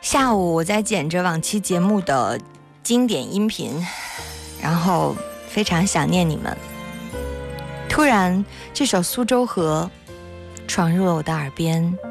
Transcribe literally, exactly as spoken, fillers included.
下午我在剪着往期节目的经典音频，然后非常想念你们。突然这首《苏州河》闯入了我的耳边，